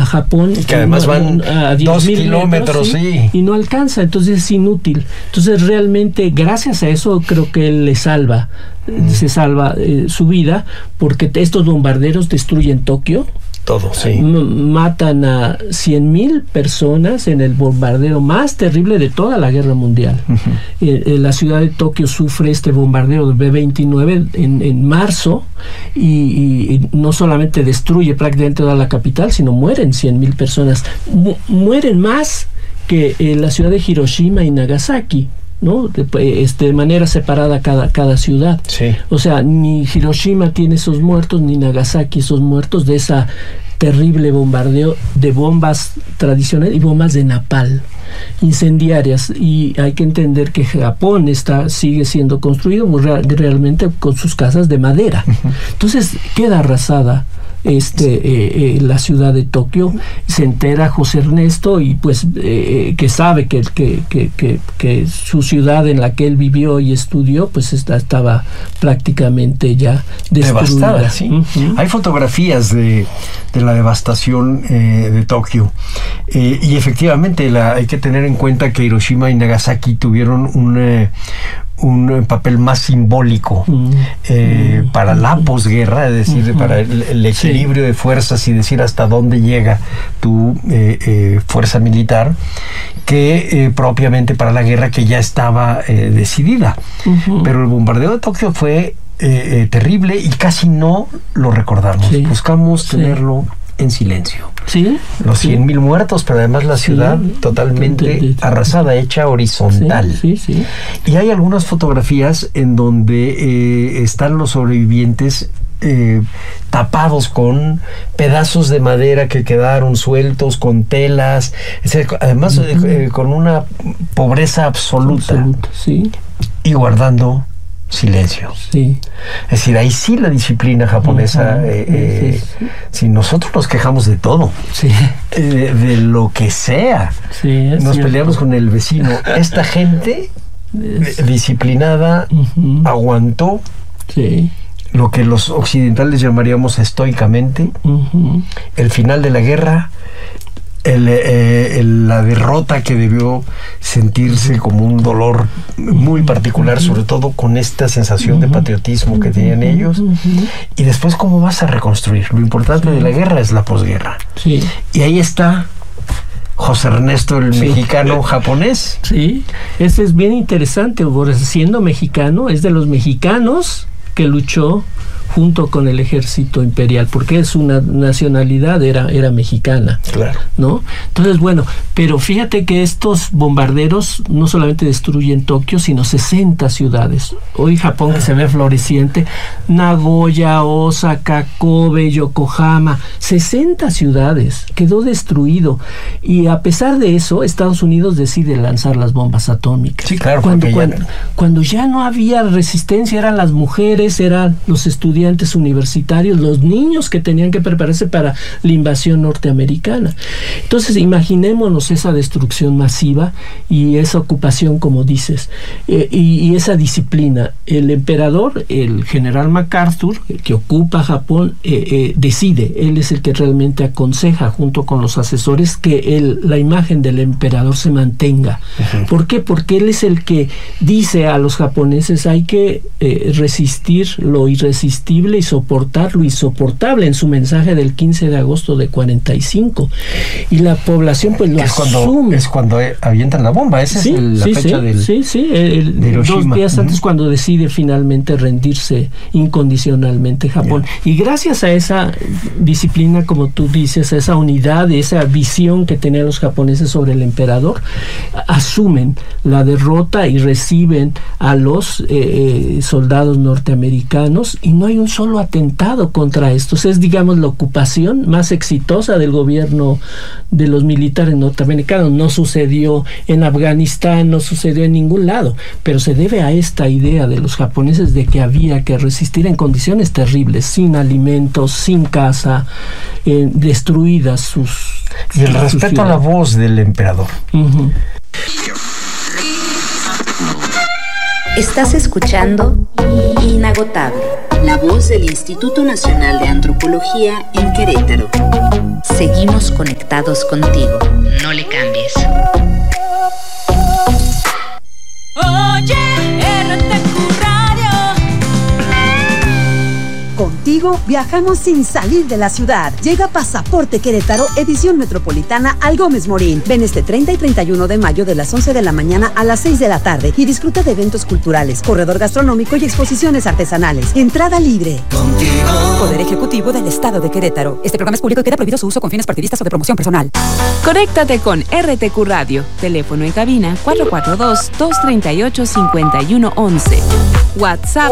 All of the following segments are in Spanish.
a Japón. Que además van a 2 kilómetros, sí. Y no alcanza, entonces es inútil. Entonces realmente, gracias a eso, creo que él se salva su vida, porque estos bombarderos destruyen Tokio. Todo, sí. Matan a 100,000 personas en el bombardeo más terrible de toda la guerra mundial. La ciudad de Tokio sufre este bombardeo del B-29 en marzo y no solamente destruye prácticamente toda la capital, sino mueren 100,000 personas. Mueren más que la ciudad de Hiroshima y Nagasaki, ¿no? De manera separada cada ciudad. Sí. O sea, ni Hiroshima tiene esos muertos, ni Nagasaki esos muertos de esa terrible bombardeo de bombas tradicionales y bombas de napalm incendiarias. Y hay que entender que Japón sigue siendo construido realmente con sus casas de madera. Entonces queda arrasada la ciudad de Tokio. Se entera José Ernesto y pues que sabe que su ciudad en la que él vivió y estudió pues estaba prácticamente ya destruida. Devastada, sí. Hay fotografías de la devastación de Tokio, y efectivamente hay que tener en cuenta que Hiroshima y Nagasaki tuvieron un papel más simbólico para la posguerra, es decir, para el equilibrio de fuerzas y decir hasta dónde llega tu fuerza militar, que propiamente para la guerra que ya estaba decidida. Pero el bombardeo de Tokio fue terrible y casi no lo recordamos. Buscamos tenerlo en silencio. ¿Sí? Los 100,000 muertos, pero además la ciudad totalmente arrasada, hecha horizontal. Sí. Y hay algunas fotografías en donde están los sobrevivientes tapados con pedazos de madera que quedaron sueltos, con telas, además con una pobreza absoluta. Sí. Y guardando silencio. Sí. Es decir, ahí sí la disciplina japonesa, si nosotros nos quejamos de todo, de lo que sea, nos peleamos con el vecino, esta gente disciplinada aguantó lo que los occidentales llamaríamos estoicamente el final de la guerra, la derrota que debió sentirse como un dolor muy particular, sobre todo con esta sensación de patriotismo que tenían ellos, y después cómo vas a reconstruir. Lo importante de la guerra es la posguerra. Y ahí está José Ernesto, el mexicano japonés. Sí, ese es bien interesante, porque siendo mexicano, es de los mexicanos que luchó junto con el ejército imperial, porque es una nacionalidad, era mexicana. Claro. ¿No? Entonces, bueno, pero fíjate que estos bombarderos no solamente destruyen Tokio, sino 60 ciudades. Hoy Japón, que se ve floreciente, Nagoya, Osaka, Kobe, Yokohama, 60 ciudades, quedó destruido. Y a pesar de eso, Estados Unidos decide lanzar las bombas atómicas. Sí, claro. Cuando ya no había resistencia, eran las mujeres, eran los estudiantes universitarios, los niños que tenían que prepararse para la invasión norteamericana. Entonces, imaginémonos esa destrucción masiva y esa ocupación, como dices, y esa disciplina. El emperador, el general MacArthur, que ocupa Japón, decide, él es el que realmente aconseja junto con los asesores que la imagen del emperador se mantenga. ¿Por qué? Porque él es el que dice a los japoneses: hay que resistir lo irresistible y soportar lo insoportable, en su mensaje del 15 de agosto de 45. Y la población pues lo asume. Es cuando avientan la bomba. Esa es la fecha del de Hiroshima. 2 días antes, cuando decide finalmente rendirse incondicionalmente Japón. Y gracias a esa disciplina, como tú dices, a esa unidad, esa visión que tenían los japoneses sobre el emperador, asumen la derrota y reciben a los soldados norteamericanos, y no hay un solo atentado contra estos. Es, digamos, la ocupación más exitosa del gobierno de los militares norteamericanos. No sucedió en Afganistán, no sucedió en ningún lado, pero se debe a esta idea de los japoneses de que había que resistir en condiciones terribles, sin alimentos, sin casa, destruidas sus... Y el respeto a la voz del emperador. Estás escuchando Inagotable, la voz del Instituto Nacional de Antropología en Querétaro. Seguimos conectados contigo. No le cambies. Oye, RTQ Radio. Contigo viajamos sin salir de la ciudad. Llega Pasaporte Querétaro, edición metropolitana al Gómez Morín. Ven este 30 y 31 de mayo de las 11 de la mañana a las 6 de la tarde y disfruta de eventos culturales, corredor gastronómico y exposiciones artesanales. Entrada libre. Contigo. Poder Ejecutivo del Estado de Querétaro. Este programa es público y queda prohibido su uso con fines partidistas o de promoción personal. Conéctate con RTQ Radio. Teléfono en cabina 442-238-5111. WhatsApp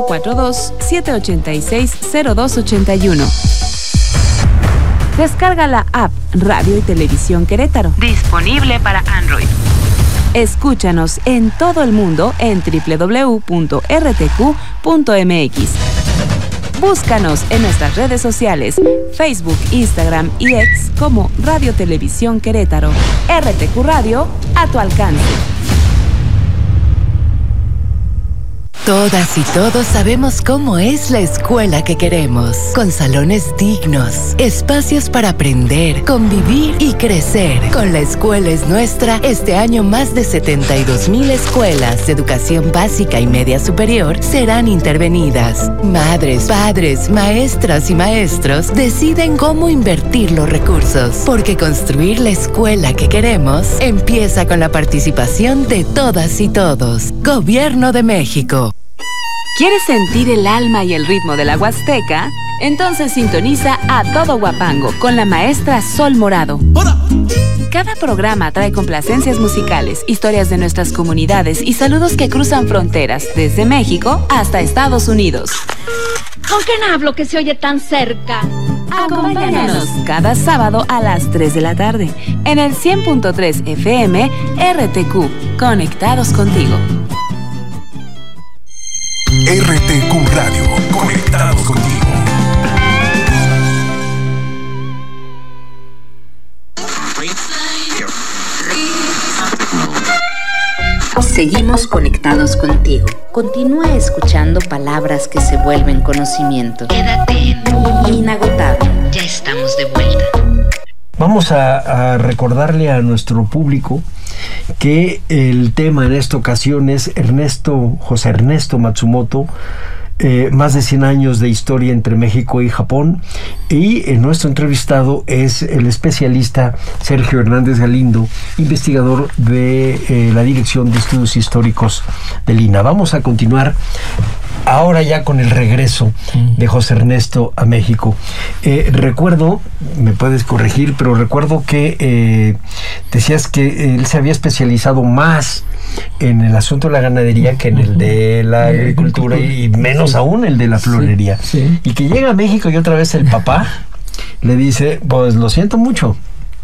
442-786-0281. Descarga la app Radio y Televisión Querétaro. Disponible para Android. Escúchanos en todo el mundo en www.rtq.mx. Búscanos en nuestras redes sociales, Facebook, Instagram y X como Radio Televisión Querétaro. RTQ Radio, a tu alcance. Todas y todos sabemos cómo es la escuela que queremos, con salones dignos, espacios para aprender, convivir y crecer. Con La Escuela es Nuestra, este año más de 72,000 escuelas de educación básica y media superior serán intervenidas. Madres, padres, maestras y maestros deciden cómo invertir los recursos, porque construir la escuela que queremos empieza con la participación de todas y todos. Gobierno de México. ¿Quieres sentir el alma y el ritmo de la Huasteca? Entonces sintoniza A Todo Huapango con la maestra Sol Morado. Cada programa trae complacencias musicales, historias de nuestras comunidades y saludos que cruzan fronteras desde México hasta Estados Unidos. ¿Con quién hablo que se oye tan cerca? Acompáñanos cada sábado a las 3 de la tarde en el 100.3 FM RTQ. Conectados contigo. RTQ Radio, conectados contigo. Seguimos conectados contigo. Continúa escuchando palabras que se vuelven conocimiento. Quédate en Inagotable. Ya estamos de vuelta. Vamos a recordarle a nuestro público que el tema en esta ocasión es José Ernesto Matsumoto, más de 100 años de historia entre México y Japón, y nuestro entrevistado es el especialista Sergio Hernández Galindo, investigador de la Dirección de Estudios Históricos del INAH. Vamos a continuar ahora ya con el regreso de José Ernesto a México. Recuerdo, me puedes corregir, pero recuerdo que decías que él se había especializado más en el asunto de la ganadería que en el de la agricultura y menos aún el de la florería. Sí. Y que llega a México y otra vez el papá le dice, pues lo siento mucho,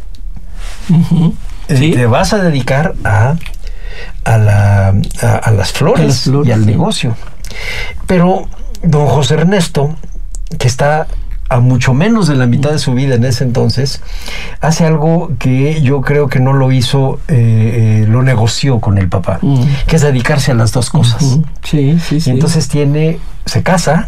¿Sí? te vas a dedicar a las flores y al negocio. Pero don José Ernesto, que está a mucho menos de la mitad de su vida en ese entonces, hace algo que yo creo que no lo hizo, lo negoció con el papá, que es dedicarse a las dos cosas. Sí. Y entonces se casa,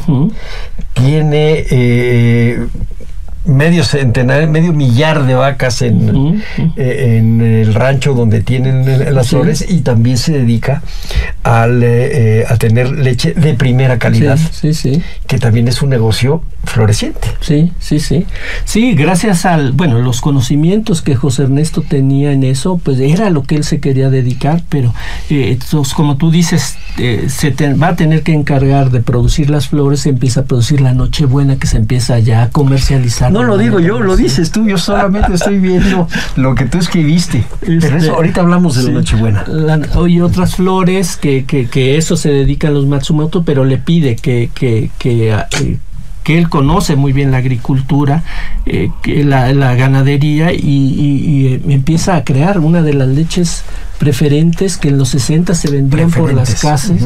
tiene medio millar de vacas en el rancho donde tienen las flores, y también se dedica a tener leche de primera calidad, que también es un negocio floreciente. Sí, gracias los conocimientos que José Ernesto tenía en eso, pues era lo que él se quería dedicar, pero entonces, como tú dices, va a tener que encargar de producir las flores, se empieza a producir la Nochebuena, que se empiza ya a comercializar. No lo digo yo, lo dices tú, yo solamente estoy viendo lo que tú escribiste. Pero eso, ahorita hablamos de la Nochebuena. Y otras flores que eso se dedican los Matsumoto, pero le pide que él conoce muy bien la agricultura, la ganadería, y empieza a crear una de las leches preferentes que en los 60 se vendían por las casas,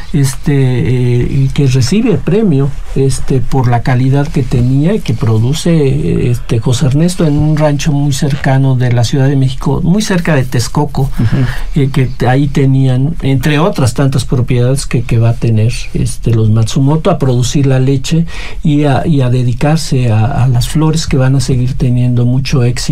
y que recibe premio por la calidad que tenía y que produce José Ernesto en un rancho muy cercano de la Ciudad de México, muy cerca de Texcoco, que ahí tenían, entre otras tantas propiedades que va a tener los Matsumoto, a producir la leche y a dedicarse a las flores, que van a seguir teniendo mucho éxito